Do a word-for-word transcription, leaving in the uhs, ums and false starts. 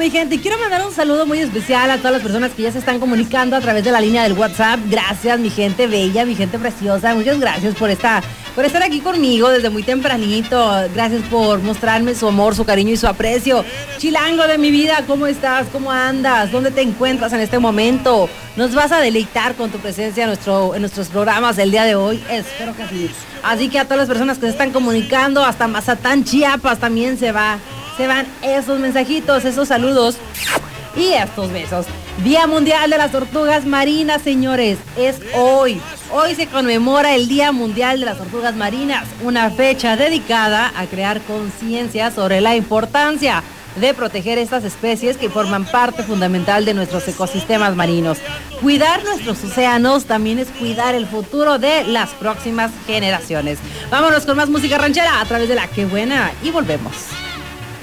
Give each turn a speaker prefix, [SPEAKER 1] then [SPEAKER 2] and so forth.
[SPEAKER 1] mi gente, quiero mandar un saludo muy especial a todas las personas que ya se están comunicando a través de la línea del WhatsApp. Gracias, mi gente bella, mi gente preciosa. Muchas gracias por esta, por estar aquí conmigo desde muy tempranito. Gracias por mostrarme su amor, su cariño y su aprecio. Chilango de mi vida, ¿cómo estás? ¿Cómo andas? ¿Dónde te encuentras en este momento? ¿Nos vas a deleitar con tu presencia en, nuestro, en nuestros programas el día de hoy? Espero que sí. Así que a todas las personas que se están comunicando, hasta Mazatán, Chiapas también se va, se van esos mensajitos, esos saludos y estos besos. Día Mundial de las Tortugas Marinas, señores, es hoy. Hoy se conmemora el Día Mundial de las Tortugas Marinas, una fecha dedicada a crear conciencia sobre la importancia de proteger estas especies que forman parte fundamental de nuestros ecosistemas marinos. Cuidar nuestros océanos también es cuidar el futuro de las próximas generaciones. Vámonos con más música ranchera a través de La Qué Buena y volvemos.